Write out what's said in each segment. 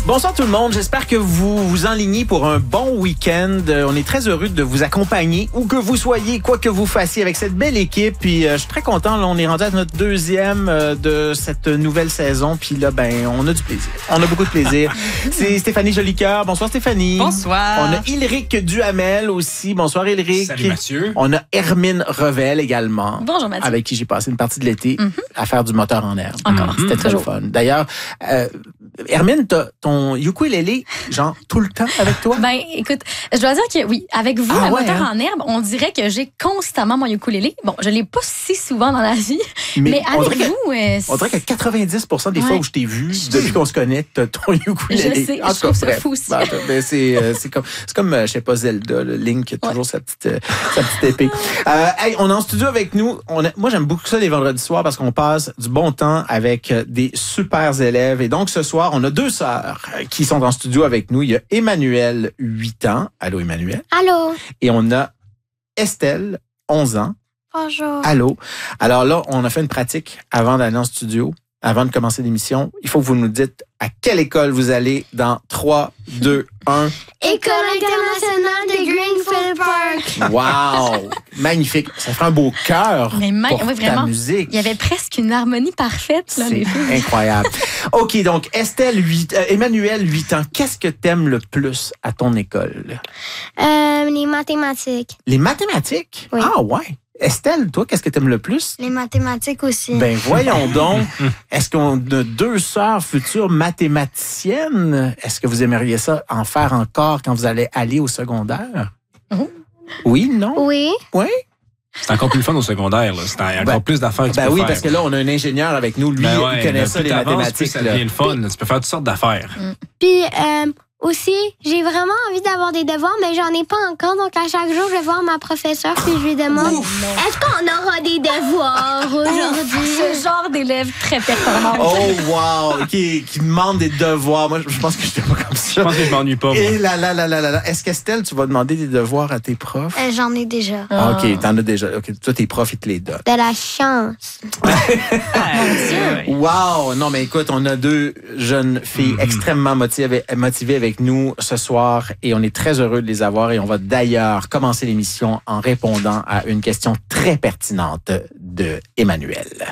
Bonsoir tout le monde, j'espère que vous vous enlignez pour un bon week-end. On est très heureux de vous accompagner, où que vous soyez, quoi que vous fassiez avec cette belle équipe. Puis je suis très content, là, on est rendu à notre deuxième de cette nouvelle saison. Puis là, on a du plaisir. On a beaucoup de plaisir. C'est Stéphanie Jolicoeur. Bonsoir Stéphanie. Bonsoir. On a Ilric Duhamel aussi. Bonsoir Ilric. Salut Mathieu. On a Hermine Revel également. Bonjour Mathieu. Avec qui j'ai passé une partie de l'été à faire du moteur en herbe. Encore. C'était très fun. D'ailleurs, Hermine, t'as ton ukulélé, genre, tout le temps avec toi? Ben, écoute, je dois dire que oui, avec vous, le moteur en herbe, on dirait que j'ai constamment mon ukulélé. Bon, je l'ai pas si souvent dans la vie, mais avec vous... on dirait que 90% des fois où je t'ai vu, depuis qu'on se connaît, t'as ton ukulélé. Je sais, je trouve ça fou aussi. C'est comme, je sais pas, Zelda, le Link, qui a toujours sa petite épée. Hey, on est en studio avec nous. Moi, j'aime beaucoup ça les vendredis soirs parce qu'on passe du bon temps avec des super élèves. Et donc, ce soir, on a deux sœurs qui sont en studio avec nous. Il y a Emmanuel, 8 ans. Allô, Emmanuel. Allô. Et on a Estelle, 11 ans. Bonjour. Allô. Alors là, on a fait une pratique avant d'aller en studio, avant de commencer l'émission. Il faut que vous nous dites à quelle école vous allez dans 3, 2, 1. École internationale de Greenfield Park. Wow! Magnifique. Ça fait un beau cœur pour ta musique. Il y avait presque une harmonie parfaite, là, les filles. Incroyable. OK, donc Emmanuel, 8 ans, qu'est-ce que t'aimes le plus à ton école? Les mathématiques. Les mathématiques? Oui. Ah ouais. Estelle, toi, qu'est-ce que t'aimes le plus? Les mathématiques aussi. Ben voyons donc. Est-ce qu'on a deux sœurs futures mathématiciennes? Est-ce que vous aimeriez ça en faire encore quand vous allez aller au secondaire? Oui, non? Oui. Oui? C'est encore plus le fun au secondaire. Là. C'est encore plus d'affaires que tu peux oui, faire. parce que là, on a un ingénieur avec nous. Lui, il connaît ça, les mathématiques. Ça devient le fun. Tu peux faire toutes sortes d'affaires. Puis, aussi, j'ai vraiment envie d'avoir des devoirs, mais j'en ai pas encore. Donc, à chaque jour, je vais voir ma professeure puis je lui demande est-ce qu'on aura des devoirs aujourd'hui? Ce genre d'élève très performant. Oh, wow! Qui demande des devoirs. Moi, je pense que je n'étais pas comme ça. Je pense que je m'ennuie pas. Moi. Et là. Est-ce qu'Estelle, tu vas demander des devoirs à tes profs? J'en ai déjà. OK, t'en as déjà. OK, toi, tes profs, ils te les donnent. De la chance. Wow! Non, mais écoute, on a deux jeunes filles extrêmement motivées avec nous ce soir et on est très heureux de les avoir et on va d'ailleurs commencer l'émission en répondant à une question très pertinente de Emmanuel.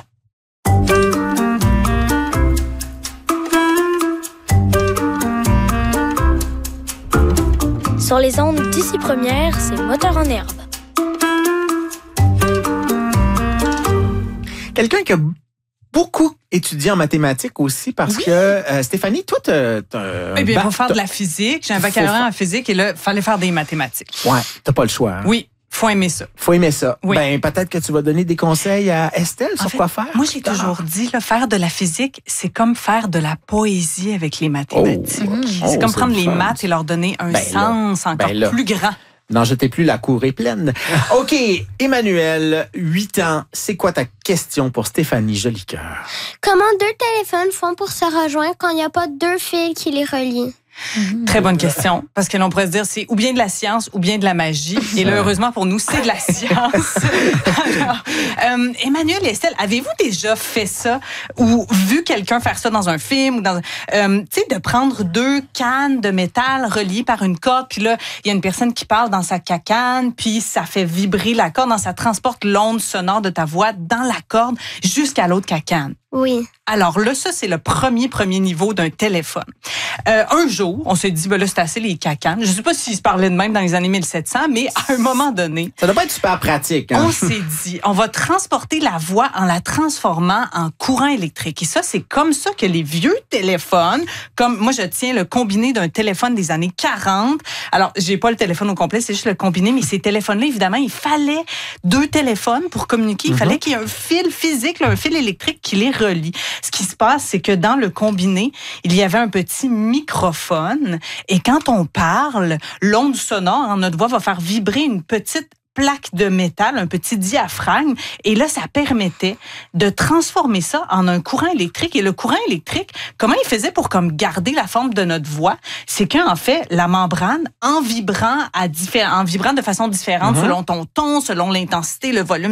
Sur les ondes d'ici première, c'est Moteur en herbe. Quelqu'un qui a beaucoup étudié en mathématiques aussi parce que Stéphanie, toi, pour faire de la physique, j'ai un baccalauréat en physique et là, il fallait faire des mathématiques. Ouais, t'as pas le choix. Hein? Oui, faut aimer ça. Faut aimer ça. Oui. Ben, peut-être que tu vas donner des conseils à Estelle sur quoi faire. Moi, j'ai toujours dit, là, faire de la physique, c'est comme faire de la poésie avec les mathématiques. C'est comme prendre les maths et leur donner un sens encore plus grand. N'en jetez plus, la cour est pleine. OK, Emmanuel, 8 ans, c'est quoi ta question pour Stéphanie Jolicoeur? Comment deux téléphones font pour se rejoindre quand il n'y a pas deux fils qui les relient? Très bonne question, parce que l'on pourrait se dire c'est ou bien de la science ou bien de la magie. Et là, heureusement pour nous, c'est de la science. Alors, Emmanuel et Estelle, avez-vous déjà fait ça ou vu quelqu'un faire ça dans un film ou dans, tu sais, de prendre deux cannes de métal reliées par une corde, puis là, il y a une personne qui parle dans sa cacane, puis ça fait vibrer la corde, ça transporte l'onde sonore de ta voix dans la corde jusqu'à l'autre cacane. Oui. Alors là, ça, c'est le premier niveau d'un téléphone. Un jour, on s'est dit, ben là, c'est assez les cacanes. Je sais pas s'ils se parlaient de même dans les années 1700, mais à un moment donné... Ça doit pas être super pratique. Hein? On s'est dit, on va transporter la voix en la transformant en courant électrique. Et ça, c'est comme ça que les vieux téléphones, comme moi, je tiens le combiné d'un téléphone des années 40. Alors, j'ai pas le téléphone au complet, c'est juste le combiné, mais ces téléphones-là, évidemment, il fallait deux téléphones pour communiquer. Il fallait qu'il y ait un fil physique, un fil électrique qui les relie. Ce qui se passe, c'est que dans le combiné, il y avait un petit microphone et quand on parle, l'onde sonore en notre voix va faire vibrer une petite plaque de métal, un petit diaphragme. Et là, ça permettait de transformer ça en un courant électrique. Et le courant électrique, comment il faisait pour comme garder la forme de notre voix? C'est qu'en fait, la membrane, en vibrant de façon différente, selon ton ton, selon l'intensité, le volume